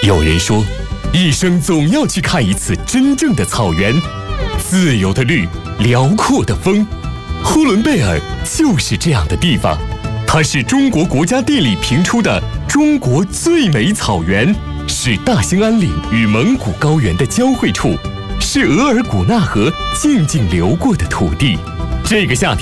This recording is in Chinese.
有人说，一生总要去看一次真正的草原，自由的绿，辽阔的风。呼伦贝尔就是这样的地方，它是中国国家地理评出的中国最美草原，是大兴安岭与蒙古高原的交汇处，是额尔古纳河静静流过的土地。这个夏天